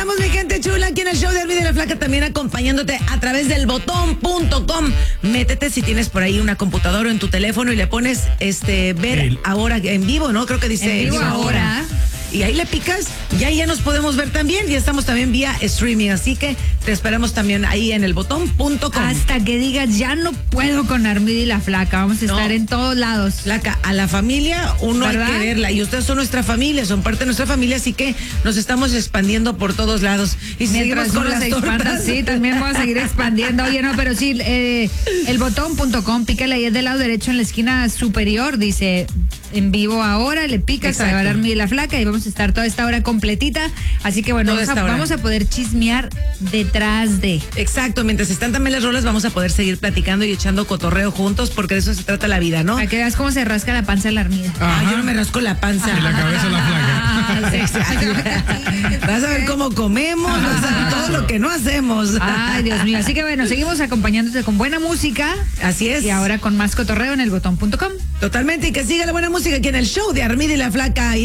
estamos, mi gente chula, aquí en el show de Armida y la Flaca, también acompañándote a través del botón.com. Métete si tienes por ahí una computadora o en tu teléfono y le pones ver ahora en vivo, ¿no? Creo que dice en vivo ahora. Y ahí le picas, ya nos podemos ver también. Y estamos también vía streaming. Así que te esperamos también ahí en el botón.com. Hasta que digas, ya no puedo con Armida y la Flaca. Vamos a estar en todos lados. Flaca, a la familia uno ¿verdad? Hay que verla. Y ustedes son nuestra familia, son parte de nuestra familia. Así que nos estamos expandiendo por todos lados. Y seguimos con las tortas. Sí, también vamos a seguir expandiendo. Oye, no, pero sí, el botón.com, pícale ahí del lado derecho en la esquina superior. Dice, en vivo ahora, le picas para ver Armida y la Flaca y vamos a estar toda esta hora completita, así que bueno, vamos a poder chismear detrás de. Exacto, mientras están también las rolas vamos a poder seguir platicando y echando cotorreo juntos, porque de eso se trata la vida, ¿no? Para que veas cómo se rasca la panza la Armida. Yo no me rasco la panza. Y la cabeza la Flaca. Vas a ver cómo comemos, vas a ver todo lo que no hacemos. Ay, Dios mío, así que bueno, seguimos acompañándote con buena música. Así es. Y ahora con más cotorreo en el botón.com. Totalmente, y que siga la buena música aquí en el show de Armida y la Flaca.